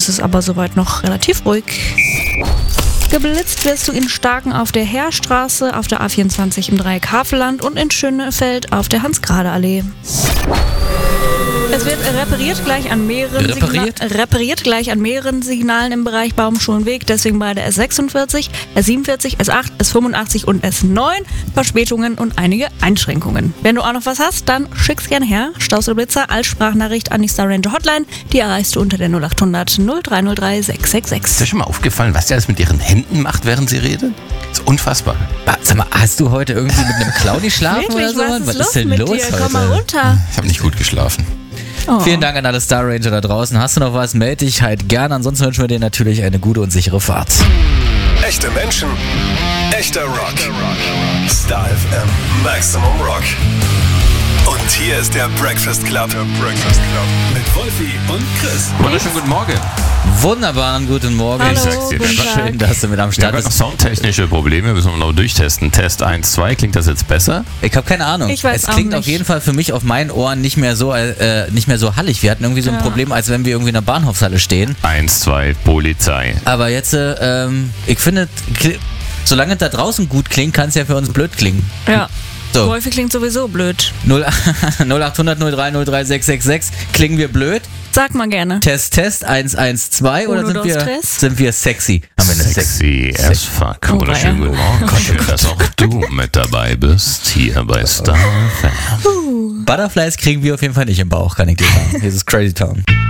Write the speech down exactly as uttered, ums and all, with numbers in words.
ist es aber soweit noch relativ ruhig. Geblitzt wirst du in Starken auf der Heerstraße, auf der A vierundzwanzig im Dreieck Havelland und in Schönefeld auf der Hans-Grade-Allee. Es wird repariert gleich an mehreren Repariert? Signa- repariert gleich an mehreren Signalen im Bereich Baumschulenweg, deswegen bei der S sechsundvierzig, S siebenundvierzig, S acht, S fünfundachtzig und S neun Verspätungen und einige Einschränkungen. Wenn du auch noch was hast, dann schick's gerne her. Staus oder Blitzer als Sprachnachricht an die Star Ranger Hotline. Die erreichst du unter der null achthundert null drei null drei sechs sechs sechs. Ist dir schon mal aufgefallen, was der alles mit ihren Händen macht, während sie redet? Das ist unfassbar. Sag mal, hast du heute irgendwie mit einem Clown geschlafen oder Wirklich, so? was ist Was los ist denn mit los dir? heute? Komm mal runter. Ich habe nicht gut geschlafen. Oh. Vielen Dank an alle Star Ranger da draußen. Hast du noch was? Meld dich halt gern. Ansonsten wünschen wir dir natürlich eine gute und sichere Fahrt. Echte Menschen, echter Rock. Star F M Maximum Rock. Und hier ist der Breakfast Club. Der Breakfast Club. Mit Wolfi und Chris. Wunderschönen guten Morgen. Wunderbaren guten Morgen. Hallo, Ich sag's dir, guten wir Tag. Schön, dass du mit am Wir Start haben noch bist. soundtechnische Probleme, müssen wir noch durchtesten. Test eins, zwei, klingt das jetzt besser? Ich habe keine Ahnung. Ich weiß es auch klingt nicht. auf jeden Fall für mich auf meinen Ohren nicht mehr so äh, nicht mehr so hallig. Wir hatten irgendwie so ein Ja. Problem, als wenn wir irgendwie in einer Bahnhofshalle stehen. Eins, zwei, Polizei. Aber jetzt, äh, ähm, ich finde, kli- solange es da draußen gut klingt, kann es ja für uns blöd klingen. Ja. So. Wolfi klingt sowieso blöd. null achthundert null drei null drei sechs sechs sechs. Klingen wir blöd? Sag mal gerne. Test, Test, eins eins zwei oder Uno, sind dos, wir, tres. sind wir sexy? Haben wir eine Sexy as fuck. Oh, Wunderschönen ja. guten Morgen. Schön, dass auch du mit dabei bist, hier bei Star F M. Butterflies kriegen wir auf jeden Fall nicht im Bauch, kann ich dir sagen. Hier ist Crazy Town.